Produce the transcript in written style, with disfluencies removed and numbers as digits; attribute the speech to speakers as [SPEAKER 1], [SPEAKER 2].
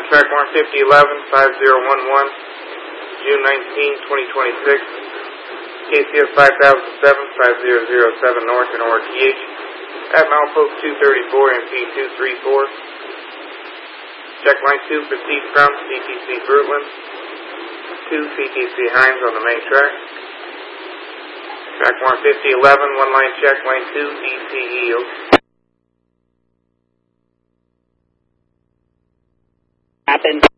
[SPEAKER 1] track 15011, 5011, June 19, 2026. KCS 5007, 5007 North and ORTH. At milepost 234 and P234. Check line 2, proceed from CTC Brutland to CTC Hines on the main track. Track 15011, one line check, line 2, DCE.
[SPEAKER 2] Happened.